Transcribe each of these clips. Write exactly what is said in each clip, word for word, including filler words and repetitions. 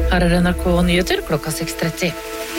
Her er N R K Nyheter klokka seks tretti.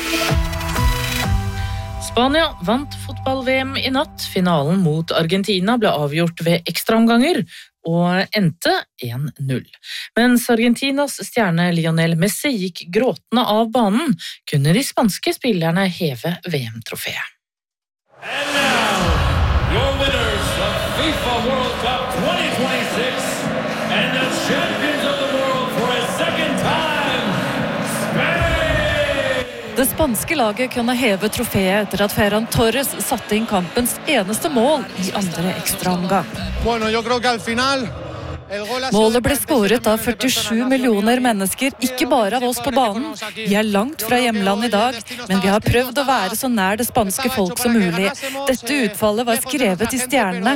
Spania vant fotball-V M i natt. Finalen mot Argentina ble avgjort ved ekstraomganger og endte en null. Mens Argentinas stjerne Lionel Messi gikk gråtende av banen, kunne de spanske spillerne heve V M-trofeet. And now, your winners of FIFA World Cup twenty twenty-six and the champions of the world for a second time, Spain! Det spanske laget kunne heve trofeet etter at Ferran Torres satte inn kampens eneste mål i andre ekstraomgang. Bueno, yo creo que al final Målet ble skåret av førtisju millioner mennesker, ikke bare av oss på banen. Vi er langt fra hjemland i dag, men vi har prøvd å være så nær det spanske folk som mulig. Dette utfallet var skrevet i stjernene.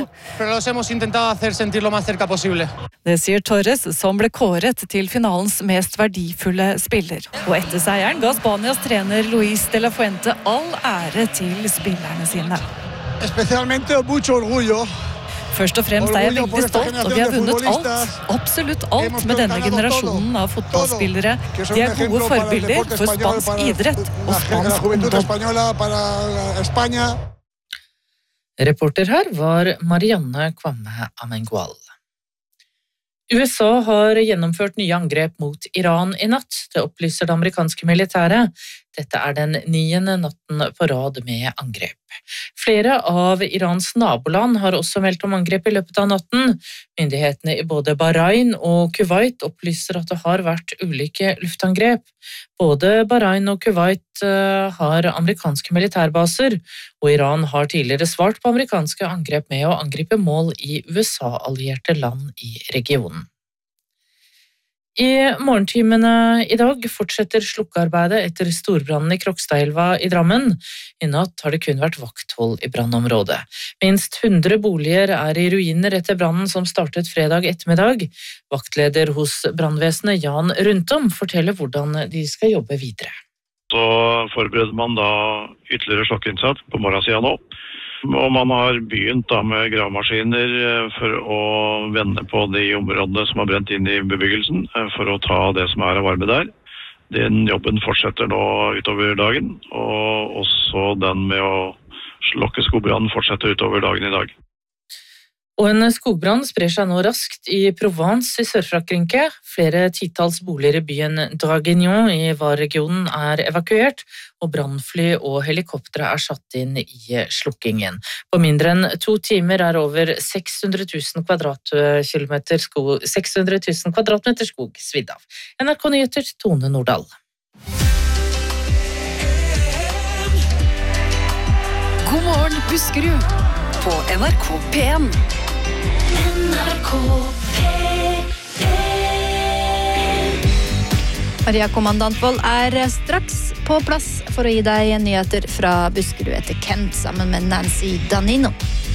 Det sier Torres, som ble kåret til finalens mest verdifulle spiller. Og etter seieren ga Spanias trener Luis de la Fuente all ære til spillerne sine. Especialmente mucho orgullo. Først og fremst er jeg veldig stolt, og vi har vunnet alt, absolutt alt med denne generasjonen av fotballspillere. De er gode forbilder for spansk idrett og spansk ungdom. Reporter her var Marianne Kvamme Amengual. U S A har gjennomført nye angrep mot Iran i natt, det opplyser det amerikanske militæret. Dette er den niende natten på rad med angrep. Flere av Irans naboland har også meldt om angrep i løpet av natten. Myndighetene i både Bahrain og Kuwait opplyser at det har vært ulike luftangrep. Både Bahrain og Kuwait har amerikanske militærbaser, og Iran har tidligere svart på amerikanske angrep med å angripe mål i U S A-allierte land i regionen. I morgentimene i dag fortsetter slukkearbeidet etter storbrannen i Krokstadelva i Drammen. I natt har det kun vært vakthold i brannområdet. Minst hundre boliger er i ruiner etter brannen som startet fredag ettermiddag. Vaktleder hos brannvesenet Jan Runtom forteller hvordan de skal jobbe videre. Så forbereder man da ytterligere slokkeinnsats på morgensiden nå. Og man har begynt da med gravemaskiner for å vende på de områdene som har brent inn i bebyggelsen, for å ta det som er av varme der. Den jobben fortsetter nå utover dagen, og også den med å slokke skogbrannen fortsetter utover dagen i dag. Og en skogbrann sprer seg nå raskt i Provence i Sør-Frankrike. Flere titalls boliger i byen Draguignan i Var-regionen er evakuert, og brannfly og helikoptre er satt inn i slukkingen. På mindre enn to timer er over seks hundre tusen kvadratkilometer skog, seks hundre tusen kvadratmeter skog svidd av. N R K Nyheter, Tone Nordahl. God morgen, Buskerud, på N R K P en. N R K P en. Maria Kommandantvold er straks på plass for å gi deg nyheter fra Buskerud etter Kent sammen med Nancy Danino.